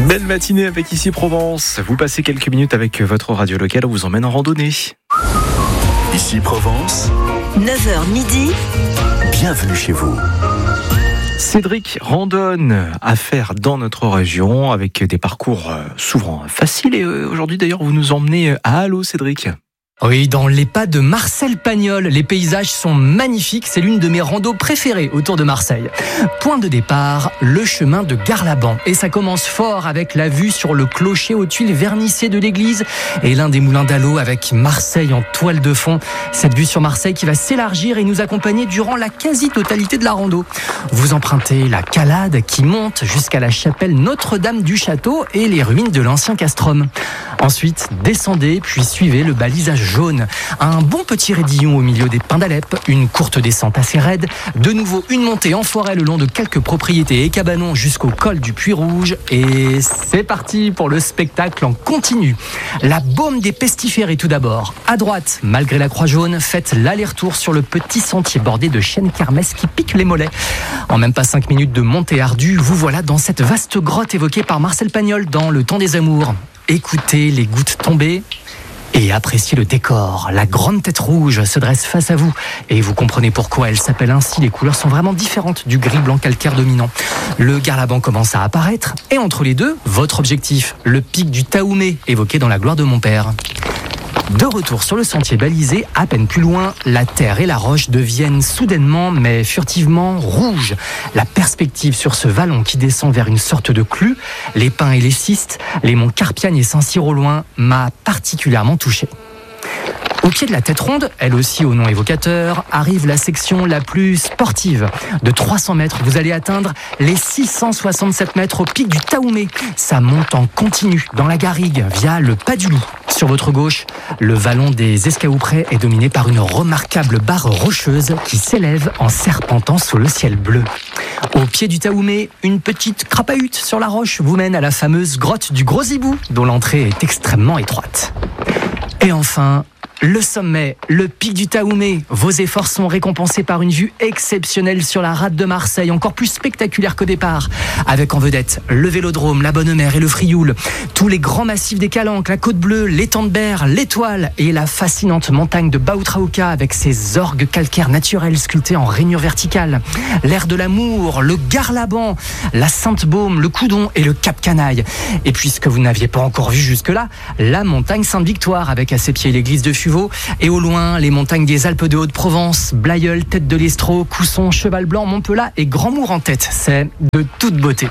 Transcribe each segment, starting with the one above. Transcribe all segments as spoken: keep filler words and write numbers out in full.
Belle matinée avec Ici Provence. Vous passez quelques minutes avec votre radio locale, on vous emmène en randonnée. Ici Provence, neuf heures midi. Bienvenue chez vous. Cédric randonne à faire dans notre région avec des parcours souvent faciles. Et aujourd'hui d'ailleurs, vous nous emmenez à Allot, Cédric. Oui, dans les pas de Marcel Pagnol, les paysages sont magnifiques, c'est l'une de mes randos préférées autour de Marseille. Point de départ, le chemin de Garlaban. Et ça commence fort avec la vue sur le clocher aux tuiles vernissées de l'église et l'un des moulins d'Allot avec Marseille en toile de fond. Cette vue sur Marseille qui va s'élargir et nous accompagner durant la quasi-totalité de la rando. Vous empruntez la calade qui monte jusqu'à la chapelle Notre-Dame du Château et les ruines de l'ancien castrum. Ensuite, descendez puis suivez le balisage jaune. Un bon petit raidillon au milieu des pins d'Alep, une courte descente assez raide, de nouveau une montée en forêt le long de quelques propriétés et cabanons jusqu'au col du Puy Rouge. Et c'est parti pour le spectacle en continu. La baume des pestiférés tout d'abord. À droite, malgré la croix jaune, faites l'aller-retour sur le petit sentier bordé de chênes kermesse qui piquent les mollets. En même pas cinq minutes de montée ardue, vous voilà dans cette vaste grotte évoquée par Marcel Pagnol dans Le Temps des Amours. Écoutez les gouttes tomber et appréciez le décor. La grande tête rouge se dresse face à vous et vous comprenez pourquoi elle s'appelle ainsi. Les couleurs sont vraiment différentes du gris-blanc calcaire dominant. Le Garlaban commence à apparaître et entre les deux, votre objectif, le pic du Taoumé évoqué dans La gloire de mon père. De retour sur le sentier balisé, à peine plus loin, la terre et la roche deviennent soudainement, mais furtivement, rouges. La perspective sur ce vallon qui descend vers une sorte de clue, les pins et les cistes, les monts Carpiagne et Saint-Cyr au loin, m'a particulièrement touché. Au pied de la tête ronde, elle aussi au nom évocateur, arrive la section la plus sportive. De trois cents mètres, vous allez atteindre les six cent soixante-sept mètres au pic du Taoumé. Ça monte en continu dans la garrigue via le Pas du Loup. Sur votre gauche, le vallon des Escaouprés est dominé par une remarquable barre rocheuse qui s'élève en serpentant sous le ciel bleu. Au pied du Taoumé, une petite crapahute sur la roche vous mène à la fameuse grotte du Gros Hibou, dont l'entrée est extrêmement étroite. Et enfin, le sommet, le pic du Taoumé. Vos efforts sont récompensés par une vue exceptionnelle sur la rade de Marseille, encore plus spectaculaire qu'au départ. Avec en vedette le Vélodrome, la Bonne Mère et le Frioul. Tous les grands massifs des Calanques, la Côte Bleue, l'étang de Berre, l'Étoile et la fascinante montagne de Bautrauca avec ses orgues calcaires naturels sculptés en rainures verticales. L'air de l'Amour, le Garlaban, la Sainte-Baume, le Coudon et le Cap Canaille. Et puisque vous n'aviez pas encore vu jusque-là, la montagne Sainte-Victoire avec à ses pieds l'église de Fuveau. Et au loin, les montagnes des Alpes de Haute-Provence, Blayeul, Tête de l'Estro, Cousson, Cheval Blanc, Montpelat et Grandmour en tête. C'est de toute beauté.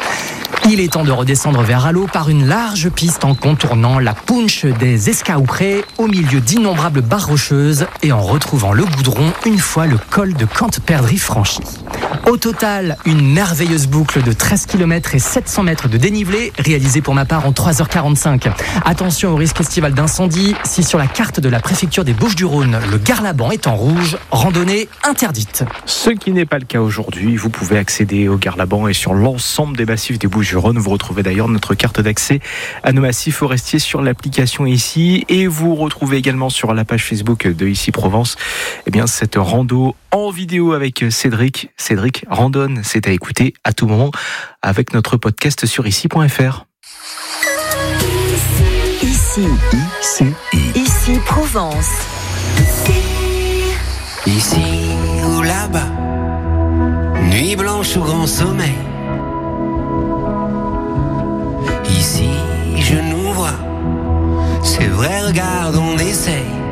Il est temps de redescendre vers Allot par une large piste en contournant la Punche des Escaouprés au milieu d'innombrables barres rocheuses et en retrouvant le goudron une fois le col de Cante-Perdrix franchi. Au total, une merveilleuse boucle de treize kilomètres et sept cents mètres de dénivelé réalisée pour ma part en trois heures quarante-cinq. Attention au risque estival d'incendie. Si sur la carte de la préfecture des Bouches-du-Rhône, le Garlaban est en rouge, randonnée interdite. Ce qui n'est pas le cas aujourd'hui, vous pouvez accéder au Garlaban et sur l'ensemble des massifs des Bouches-du-Rhône. Vous retrouvez d'ailleurs notre carte d'accès à nos massifs forestiers sur l'application Ici et vous retrouvez également sur la page Facebook de Ici Provence eh bien, cette rando en vidéo avec Cédric. Cédric randonne, c'est à écouter à tout moment avec notre podcast sur ici point f r. Ici, Ici, Ici Provence. Ici ou là-bas, nuit blanche ou grand sommeil. Ici, je nous vois, c'est vrai, regarde, on essaye.